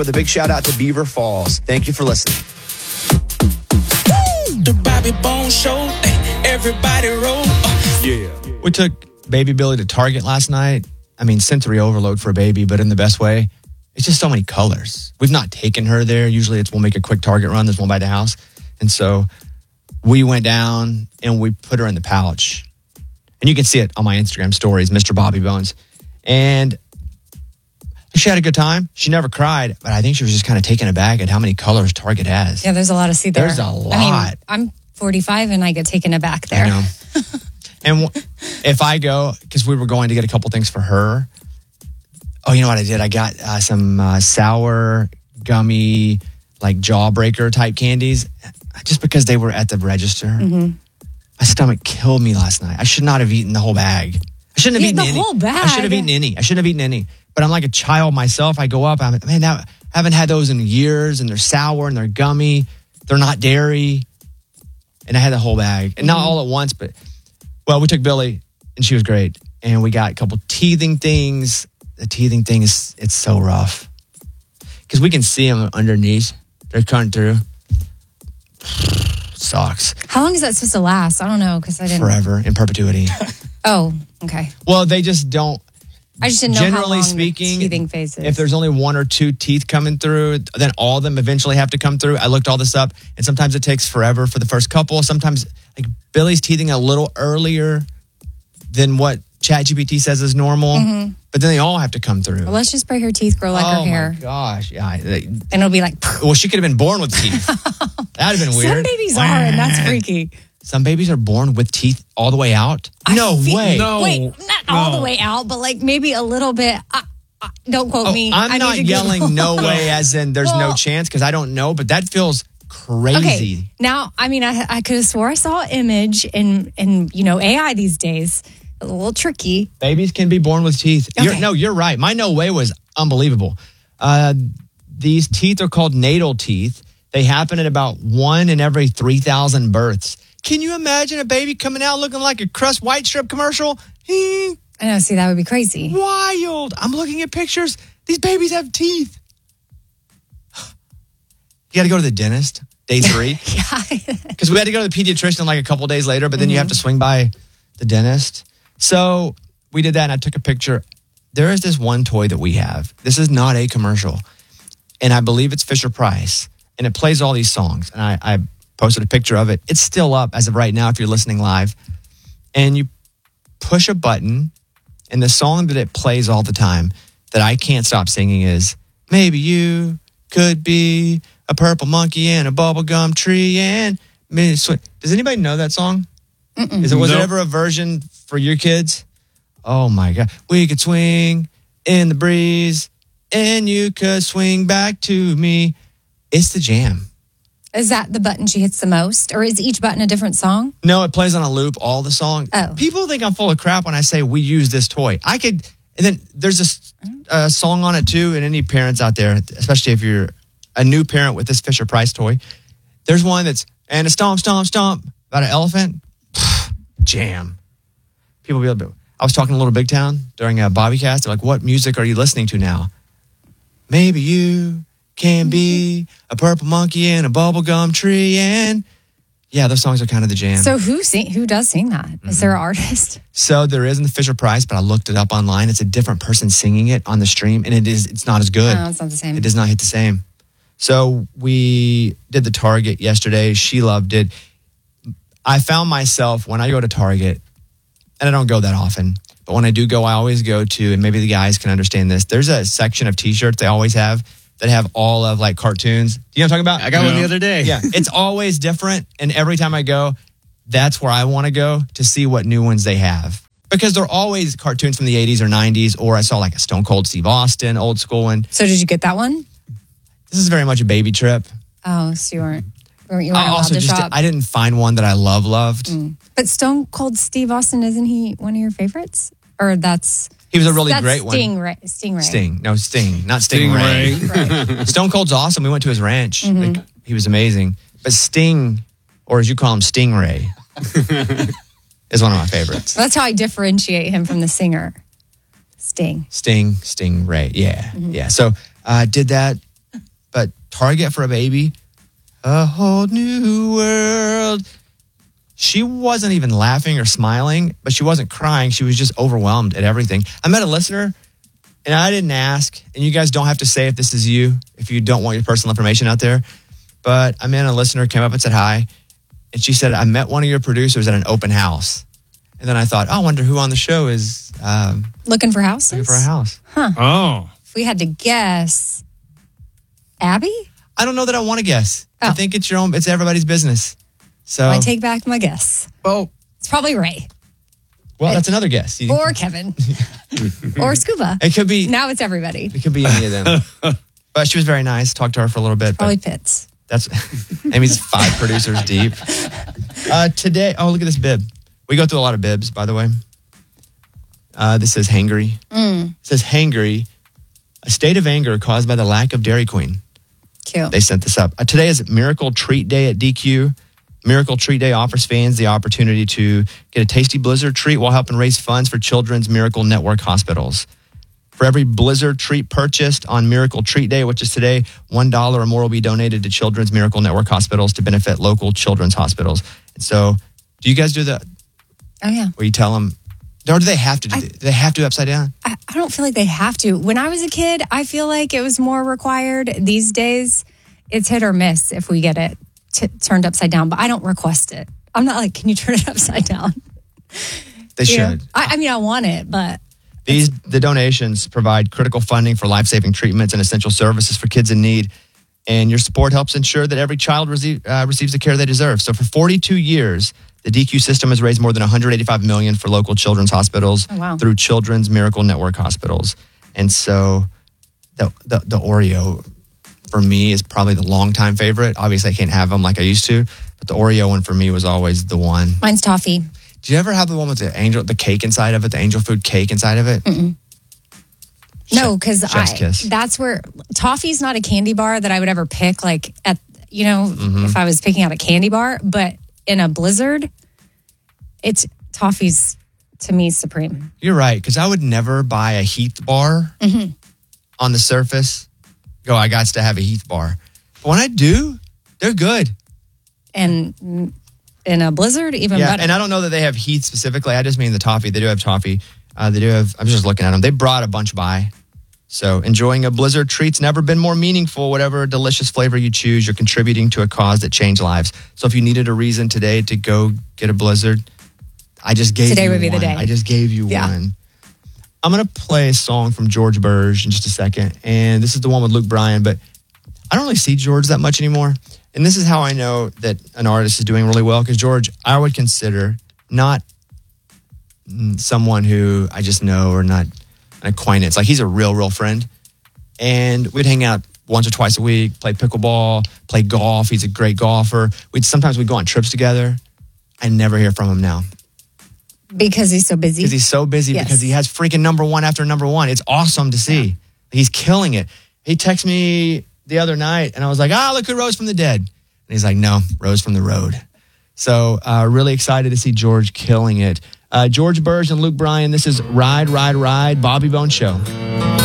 With a big shout out to Beaver Falls. Thank you for listening. The Bobby Bones Show. Everybody roll. Yeah. We took baby Billy to Target last night. I mean, sensory overload for a baby, but in the best way. It's just so many colors. We've not taken her there. Usually we'll make a quick Target run. There's one by the house. And so we went down and we put her in the pouch. And you can see it on my Instagram stories, Mr. Bobby Bones. And she had a good time. She never cried, but I think she was just kind of taken aback at how many colors Target has. Yeah, there's a lot to see there. There's a lot. I mean, I'm 45 and I get taken aback there. I know. And if I go, because we were going to get a couple things for her. Oh, you know what I did? I got some sour, gummy, like jawbreaker type candies, just because they were at the register. Mm-hmm. My stomach killed me last night. I should not have eaten the whole bag. I shouldn't have eaten any. The whole bag? I should have eaten any. I shouldn't have eaten any. But I'm like a child myself. I go up. I haven't had those in years, and they're sour and they're gummy. They're not dairy. And I had the whole bag. And not all at once, but, well, we took Billy, and she was great. And we got a couple teething things. The teething thing it's so rough. Because we can see them underneath. They're cutting through. Sucks. How long is that supposed to last? I don't know, because I didn't. Forever, in perpetuity. Oh, okay. Well, they just don't. I just didn't know Generally how long speaking, the teething phase is. If there's only one or two teeth coming through, then all of them eventually have to come through. I looked all this up, and sometimes it takes forever for the first couple. Sometimes, like, Billy's teething a little earlier than what ChatGPT says is normal, but then they all have to come through. Well, let's just pray her teeth grow like her hair. Oh, my gosh. Yeah. And it'll be like... Well, she could have been born with teeth. That'd have been weird. Some babies are, and that's freaky. Some babies are born with teeth all the way out? No way. No. Wait, not all the way out, but like maybe a little bit. Don't quote me. I'm not yelling no way as in there's no chance because I don't know, but that feels crazy. Okay. Now, I mean, I could have swore I saw an image in AI these days. A little tricky. Babies can be born with teeth. Okay. You're right. My no way was unbelievable. These teeth are called natal teeth. They happen at about 1 in every 3,000 births. Can you imagine a baby coming out looking like a Crust White Strip commercial? I know. See, that would be crazy. Wild. I'm looking at pictures. These babies have teeth. You got to go to the dentist day 3. Yeah. Because we had to go to the pediatrician like a couple days later, but then you have to swing by the dentist. So we did that, and I took a picture. There is this one toy that we have. This is not a commercial, and I believe it's Fisher-Price, and it plays all these songs. And I posted a picture of it. It's still up as of right now if you're listening live. And you push a button, and the song that it plays all the time that I can't stop singing is, maybe you could be a purple monkey in a bubblegum tree and... Does anybody know that song? Was it ever a version for your kids? Oh, my God. We could swing in the breeze, and you could swing back to me. It's the jam. Is that the button she hits the most? Or is each button a different song? No, it plays on a loop, all the songs. Oh. People think I'm full of crap when I say we use this toy. And then there's a song on it too, and any parents out there, especially if you're a new parent with this Fisher-Price toy, there's one that's, and a stomp, stomp, stomp, about an elephant. Jam. People be able to, I was talking to Little Big Town during a Bobbycast. They're like, what music are you listening to now? Maybe you can be a purple monkey in a bubblegum tree. And yeah, those songs are kind of the jam. So who does sing that? Is there an artist? So there is in the Fisher-Price, but I looked it up online. It's a different person singing it on the stream, and it's not as good. No, it's not the same. It does not hit the same. So we did the Target yesterday. She loved it. I found myself, when I go to Target, and I don't go that often, but when I do go, I always go to, and maybe the guys can understand this, there's a section of T-shirts they always have that have all of like cartoons. Do you know what I'm talking about? I got one the other day. Yeah, it's always different, and every time I go, that's where I want to go to see what new ones they have. Because they're always cartoons from the 80s or 90s, or I saw like a Stone Cold Steve Austin, old school one. So did you get that one? This is very much a baby trip. Oh, so you weren't allowed to shop? I didn't find one that I loved. But Stone Cold Steve Austin, isn't he one of your favorites? Or he was a really great one. Stingray. Sting, not Stingray. Right. Stone Cold's awesome. We went to his ranch. Like, he was amazing. But Sting, or as you call him, Stingray, is one of my favorites. That's how I differentiate him from the singer. Stingray. Yeah. Yeah. So did that. Target for a baby. A whole new world. She wasn't even laughing or smiling, but she wasn't crying. She was just overwhelmed at everything. I met a listener, and I didn't ask, and you guys don't have to say if this is you, if you don't want your personal information out there. But I met a listener, came up and said hi, and she said, I met one of your producers at an open house. And then I thought, I wonder who on the show is Looking for houses? looking for a house. Oh. If we had to guess, Abby? I don't know that I want to guess. I Oh. think it's everybody's business. So, I take back my guess. well, It's probably Ray that's another guess. or Kevin or Scuba. It could be. Now it's everybody. It could be any of them. But she was very nice. Talked to her for a little bit. Probably But Pitts. that's Amy's 5 producers deep. Today, look at this bib. We go through a lot of bibs, by the way. This says hangry. It says hangry, a state of anger caused by the lack of Dairy Queen. Cute. They sent this up. Today is Miracle Treat Day at DQ. Miracle Treat Day offers fans the opportunity to get a tasty Blizzard treat while helping raise funds for Children's Miracle Network hospitals. For every Blizzard treat purchased on Miracle Treat Day, which is today, $1 or more will be donated to Children's Miracle Network hospitals to benefit local children's hospitals. And so, do you guys do that Oh, yeah. where you tell them, or do they have to do it? Do they have to upside down? I don't feel like they have to. When I was a kid, I feel like it was more required. These days, it's hit or miss if we get it turned upside down, but I don't request it. I'm not like, can you turn it upside down? They Yeah. should. I mean, I want it, but The donations provide critical funding for life-saving treatments and essential services for kids in need. And your support helps ensure that every child receives the care they deserve. So for 42 years, the DQ system has raised more than $185 million for local children's hospitals through Children's Miracle Network hospitals. And so the Oreo, for me, is probably the longtime favorite. Obviously, I can't have them like I used to, but the Oreo one for me was always the one. mine's toffee. Do you ever have the one with the cake inside of it, the angel food cake inside of it? No, because Chef's kiss. that's where toffee's not a candy bar that I would ever pick. Like Mm-hmm. if I was picking out a candy bar, but in a Blizzard, it's toffee's to me supreme. You're right, because I would never buy a Heath bar on the surface. I got to have a Heath bar. But when I do, they're good. And in a Blizzard, even better. And I don't know that they have Heath specifically. I just mean the toffee. They do have toffee. They do have, I'm just looking at them. They brought a bunch by. So enjoying a Blizzard treat's never been more meaningful. Whatever delicious flavor you choose, you're contributing to a cause that changed lives. So if you needed a reason today to go get a Blizzard, I just gave Today you would be one. the day. I just gave you one. I'm going to play a song from George Burge in just a second. And this is the one with Luke Bryan, but I don't really see George that much anymore. And this is how I know that an artist is doing really well, because George, I would consider not someone who I just know or not an acquaintance. Like, he's a real friend. And we'd hang out once or twice a week, play pickleball, play golf. He's a great golfer. Sometimes we'd go on trips together. I never hear from him now. Because he's so busy. Because he's so busy, Yes. because he has freaking number one after number one. It's awesome to see. Yeah. He's killing it. He texted me the other night, and I was like, look who rose from the dead. And he's like, no, rose from the road. So really excited to see George killing it. George Burge and Luke Bryan, this is Ride, Ride, Ride, Bobby Bones Show.